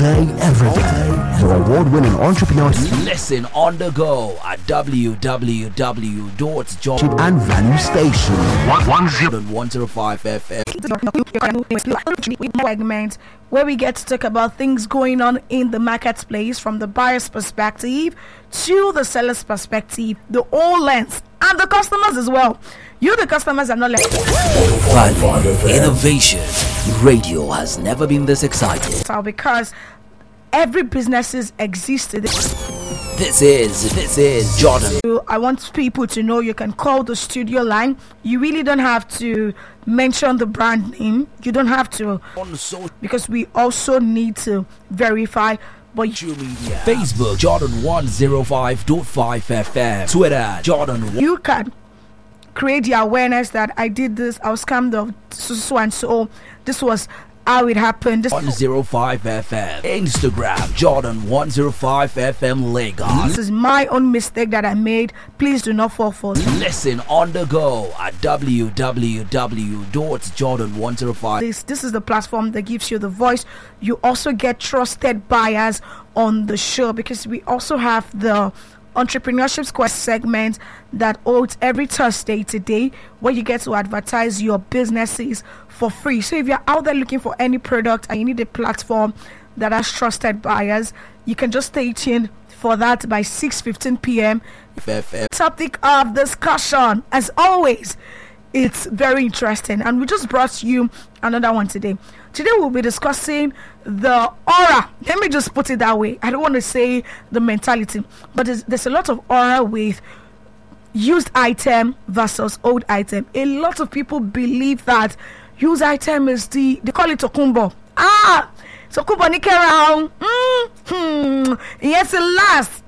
day, every day. Your award-winning entrepreneurs Listen on the go at www.jordan and value station 105 FM. Segment where we get to talk about things going on in the marketplace from the buyer's perspective to the seller's perspective, the all lens, and the customers as well. You, the customers, are not left. Value, innovation. Radio has never been this exciting. Because every businesses exist today. This is Jordan. I want people to know you can call the studio line. You really don't have to mention the brand name. You don't have to, because we also need to verify. But Media. Facebook Jordan 105.5 FM. Twitter Jordan. You can create the awareness that I did this, I was scammed of so and so. This was how it happened. 105 FM. Instagram Jordan 105 FM Lagos. This is my own mistake that I made. Please do not fall for it. Listen on the go at www.jordan105. This is the platform that gives you the voice. You also get trusted buyers on the show, because we also have the Entrepreneurship Quest segment that holds every Thursday today, where you get to advertise your businesses for free. So if you're out there looking for any product and you need a platform that has trusted buyers, you can just stay tuned for that by 6:15 p.m. Topic of discussion, as always, it's very interesting, and we just brought you another one today. Today we'll be discussing the aura. Let me just put it that way. I don't want to say the mentality, but there's a lot of aura with used item versus old item. A lot of people believe that used item is they call it Tokumbo. Tokumbo ni kerao. Yes, it lasts.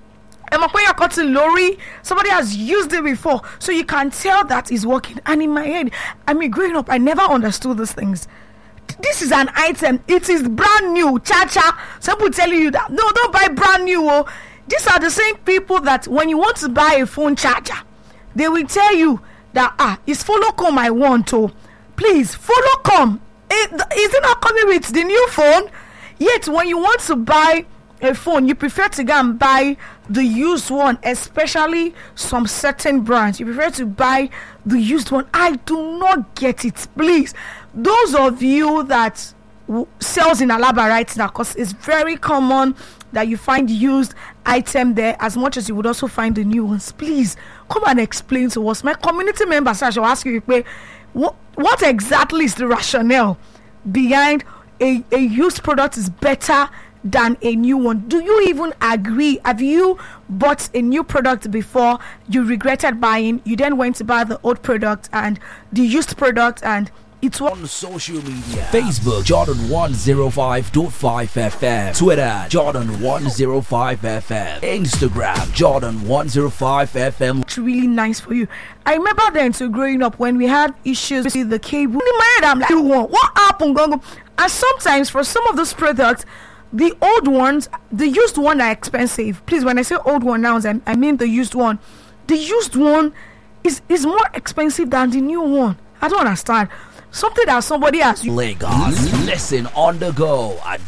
Somebody has used it before, so you can tell that it's working. And in my head, growing up, I never understood these things. This is an item, it is brand new. Some people tell you that no, don't buy brand new. These are the same people that when you want to buy a phone charger, they will tell you that it's Folocom I want to. Please, Folocom, is it not coming with the new phone? Yet when you want to buy a phone, you prefer to go and buy the used one, especially some certain brands. You prefer to buy the used one. I do not get it. Please, those of you that sells in Alaba right now, because it's very common that you find used item there as much as you would also find the new ones. Please come and explain to us. My community members, I shall ask you, what exactly is the rationale behind a used product is better than a new one? Do you even agree? Have you bought a new product before, you regretted buying, you then went to buy the old product and the used product, and it's on social media? Facebook Jordan 105.5 FM. Twitter Jordan 105 FM. Instagram Jordan 105 FM. It's really nice for you. I remember then, so growing up, when we had issues with the cable, in my head I'm like, what happened? And sometimes for some of those products, the old ones, the used one are expensive. Please, when I say old one now, I mean the used one. The used one is more expensive than the new one. I don't understand. Something that somebody has Lagos. Listen on the go at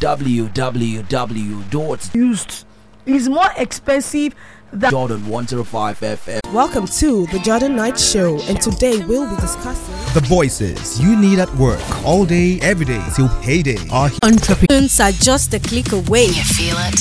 www. used is more expensive than Jordan 105 FM. Welcome to the Jordan Knight Show, and today we'll be discussing the voices you need at work all day, every day till payday. entrepreneurs are just a click away. You feel it?